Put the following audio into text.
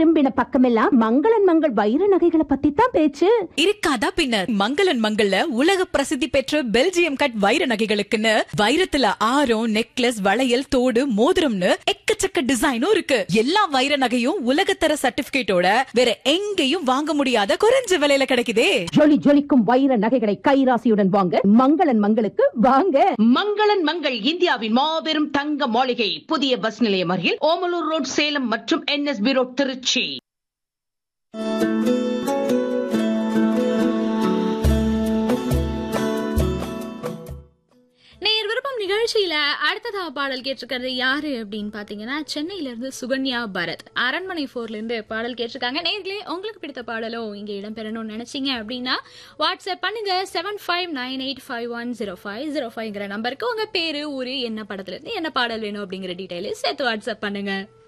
திரும்பின பக்கமெல்லாம் மங்களன் மங்கள் வைர நகைகளை பத்தி தான் பேச்சு. இருக்காதா பின்னர், மங்களன் மங்கள்ல உலக பிரசித்தி பெற்ற பெல்ஜியம் கட் வைர நகைகளுக்குன்னு வைரத்துல ஆரம், நெக்லஸ், வளையல், தோடு, மோதிரம்னு எக்கச்சக்க டிசைனும் இருக்கு. எல்லா வைர நகையும் உலகத்தர சர்டிபிகேட்டோட வேற எங்கேயும் வாங்க முடியாத குறைஞ்ச விலையில கிடைக்குதே. ஜொலி ஜொலிக்கும் வைர நகைகளை கைராசியுடன் வாங்க மங்களன் மங்களுக்கு வாங்க. மங்களன் மங்கள் இந்தியாவின் மாபெரும் தங்க மாளிகை, புதிய பஸ் நிலையம் அருகில், ஓமலூர் ரோட், சேலம் மற்றும் NSB ரோட், திருச்சி. நேயர் விருப்பம் நிகழ்ச்சியில அடுத்ததா பாடல் கேட்டிருக்கிறது யாரு அப்படின்னு பாத்தீங்கன்னா, சென்னையில இருந்து சுகன்யா பரத் அரண்மனை 4ல இருந்து பாடல் கேட்டிருக்காங்க. நேயர்களே, உங்களுக்கு பிடித்த பாடலோ இங்க இடம்பெறணும்னு நினைச்சீங்க அப்படின்னா வாட்ஸ்அப் பண்ணுங்க 7598510505 நம்பருக்கு உங்க பேரு, ஊரு, என்ன படத்துல இருந்து என்ன பாடல் வேணும் அப்படிங்கிற டீடைல சேர்த்து வாட்ஸ்அப் பண்ணுங்க.